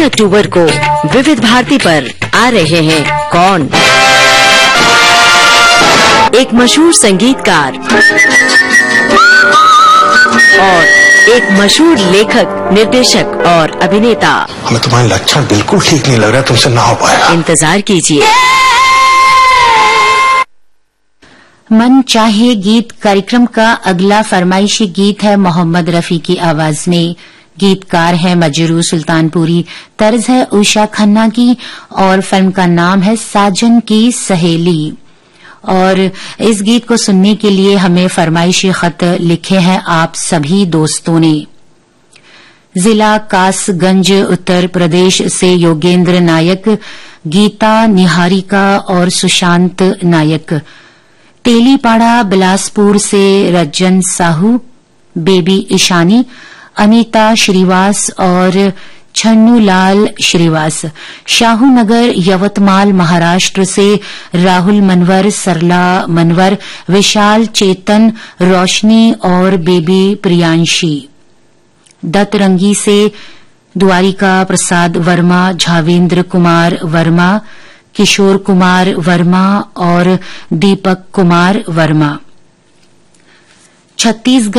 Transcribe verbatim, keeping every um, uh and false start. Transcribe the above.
अक्टूबर को विविध भारती पर आ रहे हैं कौन। एक मशहूर संगीतकार और एक मशहूर लेखक, निर्देशक और अभिनेता। हमें तुम्हारे लक्षण बिल्कुल ठीक नहीं लग रहा, तुमसे ना हो पाएगा। इंतजार कीजिए। मन चाहे गीत कार्यक्रम का अगला फरमाइशी गीत है मोहम्मद रफी की आवाज में। गीतकार है मजरू सुल्तानपुरी, तर्ज है उषा खन्ना की और फिल्म का नाम है साजन की सहेली। और इस गीत को सुनने के लिए हमें फरमाइशी खत लिखे हैं आप सभी दोस्तों ने। जिला कासगंज उत्तर प्रदेश से योगेंद्र नायक, गीता निहारिका और सुशांत नायक। तेलीपाड़ा बिलासपुर से रज्जन साहू, बेबी ईशानी, अमिता श्रीवास और छन्नूलाल श्रीवास। शाहूनगर यवतमाल महाराष्ट्र से राहुल मनवर, सरला मनवर, विशाल चेतन, रोशनी और बेबी प्रियांशी। दत्तरंगी से द्वारिका प्रसाद वर्मा, झावेंद्र कुमार वर्मा, किशोर कुमार वर्मा और दीपक कुमार वर्मा। छत्तीसगढ़